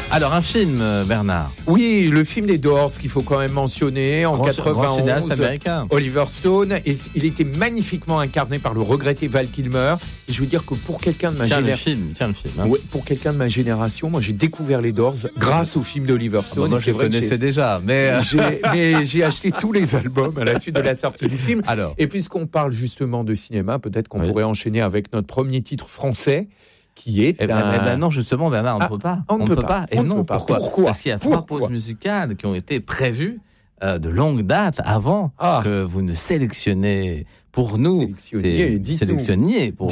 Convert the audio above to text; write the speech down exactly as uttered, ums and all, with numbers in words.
Alors, un film, euh, Bernard. Oui, le film des Doors qu'il faut quand même mentionner en Grand, grand cinéaste quatre-vingt-onze. américain. Oliver Stone, et il était magnifiquement incarné par le regretté Val Kilmer. Et je veux dire que pour quelqu'un de ma Tiens le génération, film, tiens le film. Hein. ouais, pour quelqu'un de ma génération, moi j'ai découvert les Doors grâce au film d'Oliver Ah bah, Stone. moi, Et je c'est le vrai que connaissais j'ai- déjà, mais euh, j'ai, mais j'ai acheté tous les albums à la suite de la sortie du film. alors, Et puisqu'on parle justement de cinéma, peut-être qu'on Oui. pourrait enchaîner avec notre premier titre français, qui est eh ben, un... eh ben non, justement, Bernard, on ne Ah, peut pas. on ne peut pas. Et On ne non, peut pas. pourquoi, Pourquoi Parce qu'il y a trois Pourquoi pauses musicales qui ont été prévues euh, de longue date avant Ah. que vous ne sélectionnez pour nous, Sélectionniez, c'est- dites-nous. sélectionniez pour